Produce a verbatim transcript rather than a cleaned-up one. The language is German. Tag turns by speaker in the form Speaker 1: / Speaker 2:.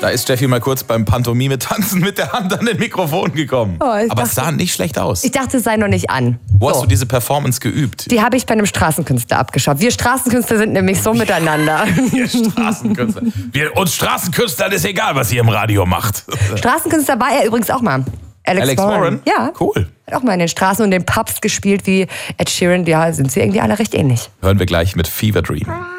Speaker 1: Da ist Steffi mal kurz beim Pantomime-Tanzen mit der Hand an den Mikrofon gekommen.
Speaker 2: Oh,
Speaker 1: Aber
Speaker 2: dachte,
Speaker 1: es sah nicht schlecht aus.
Speaker 2: Ich dachte, es sei noch nicht an.
Speaker 1: Wo
Speaker 2: so.
Speaker 1: hast du diese Performance geübt?
Speaker 2: Die habe ich bei einem Straßenkünstler abgeschaut. Wir Straßenkünstler sind nämlich so miteinander.
Speaker 1: Wir Straßenkünstler. Wir, uns Straßenkünstlern ist egal, was ihr im Radio macht.
Speaker 2: Straßenkünstler war er übrigens auch mal. Alex,
Speaker 1: Alex Warren?
Speaker 2: Warren? Ja.
Speaker 1: Cool.
Speaker 2: Hat auch mal in den Straßen und den Pubs gespielt wie Ed Sheeran. Ja, sind sie irgendwie alle recht ähnlich.
Speaker 1: Hören wir gleich mit Fever Dream.